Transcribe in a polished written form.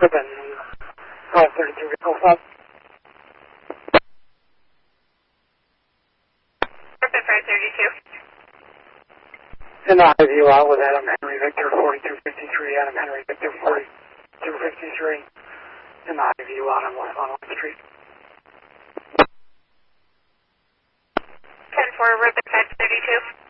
Ribbon 532 vehicle 5. Ribbon 532. In the high view out with Adam Henry Victor 4253, Adam Henry Victor 4253. In the high view out on West on 1 Street. 10-4, Ribbon 532.